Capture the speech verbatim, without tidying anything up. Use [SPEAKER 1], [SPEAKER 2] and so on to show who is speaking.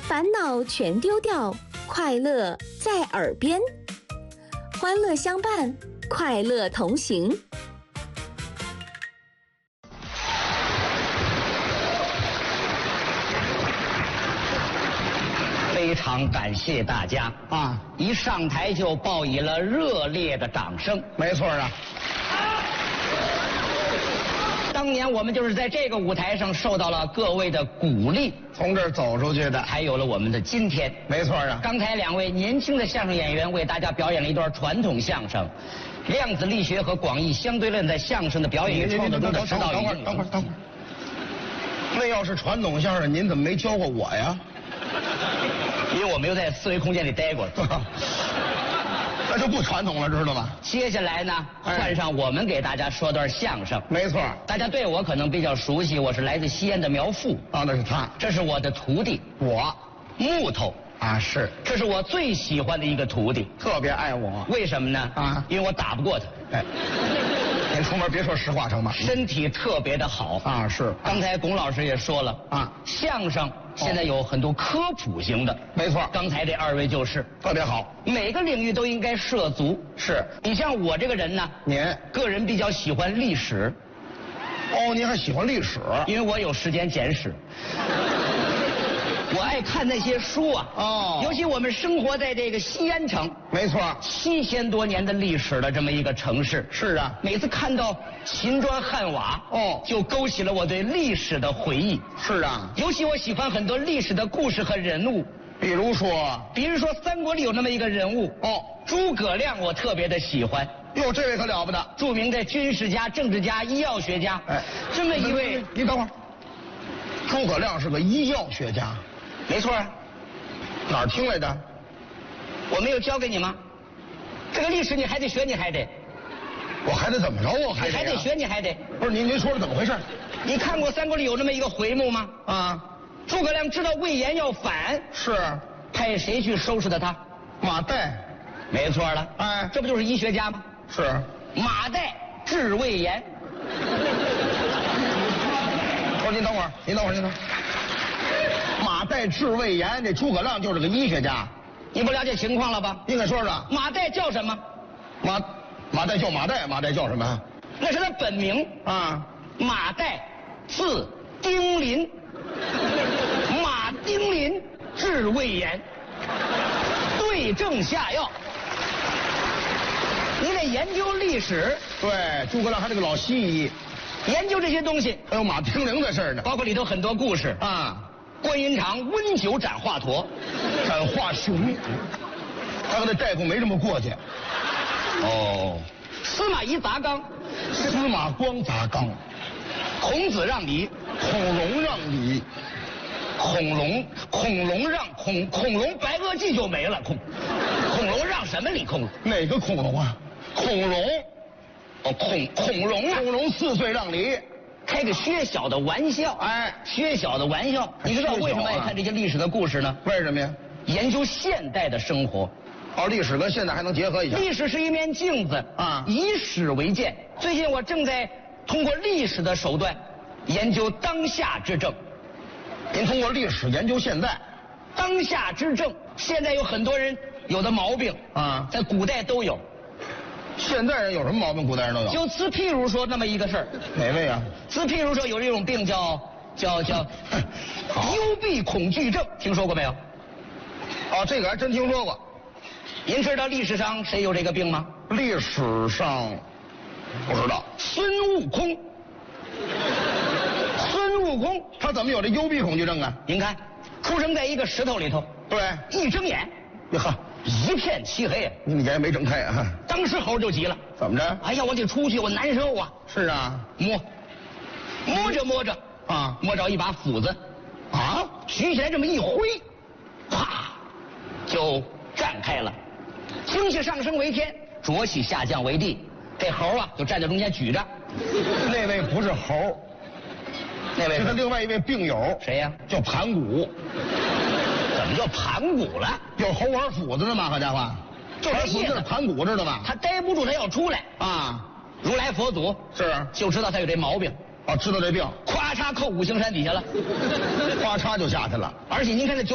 [SPEAKER 1] 烦恼全丢掉，快乐在耳边，欢乐相伴，快乐同行。
[SPEAKER 2] 非常感谢大家啊！一上台就报以了热烈的掌声。
[SPEAKER 3] 没错啊。
[SPEAKER 2] 当年我们就是在这个舞台上受到了各位的鼓励，
[SPEAKER 3] 从这儿走出去的，
[SPEAKER 2] 才有了我们的今天。
[SPEAKER 3] 没错啊。
[SPEAKER 2] 刚才两位年轻的相声演员为大家表演了一段传统相声，量子力学和广义相对论在相声的表演与创作中的指导语境。
[SPEAKER 3] 等会儿，等会儿，等会儿。那要是传统相声，您怎么没教过我呀？
[SPEAKER 2] 因为我没有在四维空间里待过。
[SPEAKER 3] 那就不传统了，知道吗？
[SPEAKER 2] 接下来呢，换上我们给大家说段相声。
[SPEAKER 3] 没错，
[SPEAKER 2] 大家对我可能比较熟悉，我是来自西安的苗阜
[SPEAKER 3] 啊，那是他，
[SPEAKER 2] 这是我的徒弟，
[SPEAKER 3] 我
[SPEAKER 2] 木头
[SPEAKER 3] 啊，是，
[SPEAKER 2] 这是我最喜欢的一个徒弟，
[SPEAKER 3] 特别爱我。
[SPEAKER 2] 为什么呢？啊，因为我打不过他。
[SPEAKER 3] 哎，您出门别说实话成吗？
[SPEAKER 2] 身体特别的好
[SPEAKER 3] 啊，是。
[SPEAKER 2] 刚才龚老师也说了啊，相声现在有很多科普型的，
[SPEAKER 3] 没错。
[SPEAKER 2] 刚才这二位就是
[SPEAKER 3] 特别好，
[SPEAKER 2] 每个领域都应该涉足。
[SPEAKER 3] 是
[SPEAKER 2] 你像我这个人呢，
[SPEAKER 3] 您
[SPEAKER 2] 个人比较喜欢历史。
[SPEAKER 3] 哦，您还喜欢历史？
[SPEAKER 2] 因为我有时间简史。我爱看那些书啊，哦，尤其我们生活在这个西安城，
[SPEAKER 3] 没错，
[SPEAKER 2] 七千多年的历史的这么一个城市。
[SPEAKER 3] 是啊，
[SPEAKER 2] 每次看到秦砖汉瓦，哦，就勾起了我对历史的回忆。
[SPEAKER 3] 是啊，
[SPEAKER 2] 尤其我喜欢很多历史的故事和人物，
[SPEAKER 3] 比如说，
[SPEAKER 2] 比如说三国里有那么一个人物，哦，诸葛亮，我特别的喜欢。
[SPEAKER 3] 哟，这位可了不得，
[SPEAKER 2] 著名的军事家、政治家、医药学家。哎，这么一位，
[SPEAKER 3] 你等会儿，诸葛亮是个医药学家。
[SPEAKER 2] 没错啊，
[SPEAKER 3] 哪儿听来的？
[SPEAKER 2] 我没有教给你吗？这个历史你还得学，你还得，
[SPEAKER 3] 我还得怎么着？我还得、啊、
[SPEAKER 2] 还得学，你还得。
[SPEAKER 3] 不是您您说的怎么回事？
[SPEAKER 2] 你看过三国里有那么一个回目吗？
[SPEAKER 3] 啊，
[SPEAKER 2] 诸葛亮知道魏延要反，
[SPEAKER 3] 是
[SPEAKER 2] 派谁去收拾的他？
[SPEAKER 3] 马岱。
[SPEAKER 2] 没错了，
[SPEAKER 3] 哎，
[SPEAKER 2] 这不就是医学家吗？
[SPEAKER 3] 是
[SPEAKER 2] 马岱治魏延。
[SPEAKER 3] 不是您等会儿，您等会儿，您等会儿。马岱治魏延，这诸葛亮就是个医学家，
[SPEAKER 2] 你不了解情况了吧？
[SPEAKER 3] 应该说说。
[SPEAKER 2] 马岱叫什么？
[SPEAKER 3] 马马岱叫马岱，马岱叫什么？
[SPEAKER 2] 那是他本名
[SPEAKER 3] 啊。
[SPEAKER 2] 马岱，字丁林，马丁林治魏延，对症下药。你得研究历史。
[SPEAKER 3] 对，诸葛亮还是个老西医，
[SPEAKER 2] 研究这些东西。
[SPEAKER 3] 还有马丁玲的事呢，
[SPEAKER 2] 包括里头很多故事
[SPEAKER 3] 啊。
[SPEAKER 2] 关云长温酒斩华佗，
[SPEAKER 3] 斩华雄，他跟那大夫没这么过去。
[SPEAKER 2] 哦，司马懿砸缸，
[SPEAKER 3] 司马光砸缸，
[SPEAKER 2] 孔子让梨，
[SPEAKER 3] 孔融让梨，
[SPEAKER 2] 恐龙恐龙让恐恐龙白垩纪就没了，恐恐龙让什么梨？恐
[SPEAKER 3] 哪个恐龙啊？恐龙，
[SPEAKER 2] 哦恐恐龙啊！
[SPEAKER 3] 恐龙四岁让梨。
[SPEAKER 2] 开个薛小的玩笑，哎，薛小的玩笑，你知道为什么爱看这些历史的故事呢？
[SPEAKER 3] 为什么呀？
[SPEAKER 2] 研究现代的生活，
[SPEAKER 3] 哦，历史跟现代还能结合一下。
[SPEAKER 2] 历史是一面镜子啊，以史为鉴。最近我正在通过历史的手段研究当下之政。
[SPEAKER 3] 您通过历史研究现在，
[SPEAKER 2] 当下之政，现在有很多人有的毛病啊，在古代都有。
[SPEAKER 3] 现代人有什么毛病？古代人都有。
[SPEAKER 2] 就自譬如说那么一个事儿。
[SPEAKER 3] 哪位啊？
[SPEAKER 2] 自譬如说有这种病叫叫叫幽闭恐惧症，听说过没有？
[SPEAKER 3] 哦，这个还真听说过。
[SPEAKER 2] 您知道历史上谁有这个病吗？
[SPEAKER 3] 历史上不知道。
[SPEAKER 2] 孙悟空。孙悟空
[SPEAKER 3] 他怎么有这幽闭恐惧症啊？
[SPEAKER 2] 您看，出生在一个石头里头。
[SPEAKER 3] 对。
[SPEAKER 2] 一睁眼，
[SPEAKER 3] 呀呵。
[SPEAKER 2] 一片漆黑，
[SPEAKER 3] 你们眼没睁开啊！
[SPEAKER 2] 当时猴就急了，
[SPEAKER 3] 怎么着？
[SPEAKER 2] 哎呀，我得出去，我难受啊！
[SPEAKER 3] 是啊，
[SPEAKER 2] 摸，摸着摸着啊，摸着一把斧子，啊，举起来这么一挥，啪，就站开了。精气上升为天，浊气下降为地。这猴啊，就站在中间举着。
[SPEAKER 3] 那位不是猴，
[SPEAKER 2] 那位
[SPEAKER 3] 是他另外一位病友。
[SPEAKER 2] 谁呀？
[SPEAKER 3] 叫盘古。
[SPEAKER 2] 怎么叫盘古了？
[SPEAKER 3] 有猴玩斧子的吗？好家伙，
[SPEAKER 2] 就这意思。
[SPEAKER 3] 盘古知道吗？
[SPEAKER 2] 他待不住，他要出来啊！如来佛祖
[SPEAKER 3] 是
[SPEAKER 2] 就知道他有这毛病，
[SPEAKER 3] 哦，知道这病，
[SPEAKER 2] 咵嚓扣五行山底下了，
[SPEAKER 3] 咵嚓就下去了。
[SPEAKER 2] 而且您看那九